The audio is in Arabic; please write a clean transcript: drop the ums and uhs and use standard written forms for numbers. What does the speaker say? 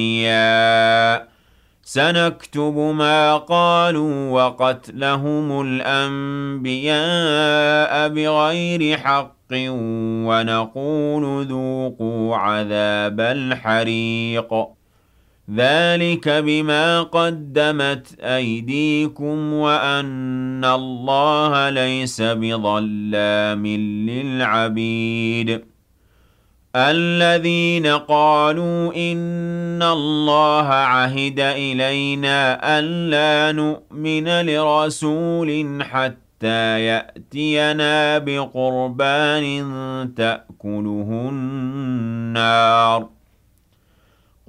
سنكتب ما قالوا وقتلهم الأنبياء بغير حق ونقول ذوقوا عذاب الحريق ذلك بما قدمت أيديكم وأن الله ليس بظلام للعبيد الذين قالوا إن الله عهد إلينا ألا نؤمن لرسول حتى يأتينا بقربان تأكله النار